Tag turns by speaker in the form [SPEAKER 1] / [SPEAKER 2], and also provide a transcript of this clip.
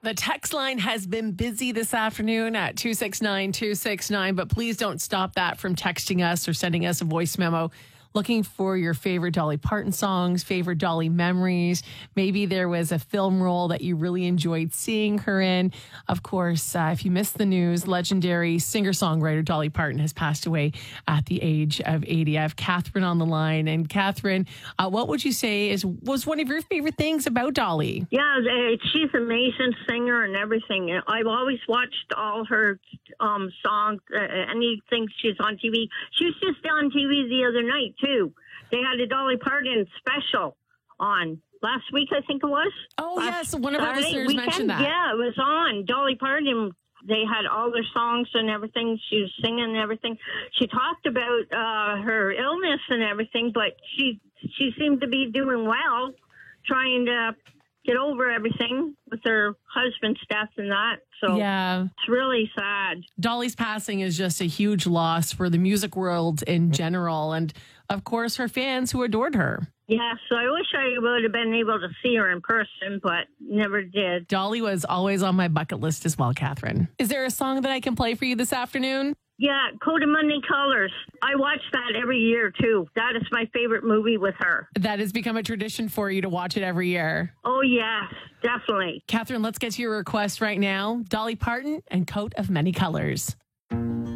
[SPEAKER 1] The text line has been busy this afternoon at 269-269, but please don't stop that from texting us or sending us a voice memo looking for your favorite Dolly Parton songs, favorite Dolly memories. Maybe there was a film role that you really enjoyed seeing her in. Of course, if you missed the news, legendary singer-songwriter Dolly Parton has passed away at the age of 80. I have Catherine on the line. And Catherine, what would you say was one of your favorite things about Dolly?
[SPEAKER 2] Yeah, she's an amazing singer and everything. I've always watched all her songs, anything she's on TV. She was just on TV the other night, too. They had a Dolly Parton special on last week, I think it was.
[SPEAKER 1] Oh, yes. One of our listeners mentioned that.
[SPEAKER 2] Yeah, it was on. Dolly Parton, they had all their songs and everything. She was singing and everything. She talked about her illness and everything, but she seemed to be doing well, trying to get over everything with her husband's death and that. So
[SPEAKER 1] yeah,
[SPEAKER 2] it's really sad.
[SPEAKER 1] Dolly's passing is just a huge loss for the music world in general. And of course, her fans who adored her.
[SPEAKER 2] Yeah, so I wish I would have been able to see her in person, but never did.
[SPEAKER 1] Dolly was always on my bucket list as well, Catherine. Is there a song that I can play for you this afternoon?
[SPEAKER 2] Yeah, Coat of Many Colors. I watch that every year, too. That is my favorite movie with her.
[SPEAKER 1] That has become a tradition for you to watch it every year.
[SPEAKER 2] Oh, yes, definitely.
[SPEAKER 1] Catherine, let's get to your request right now. Dolly Parton and Coat of Many Colors.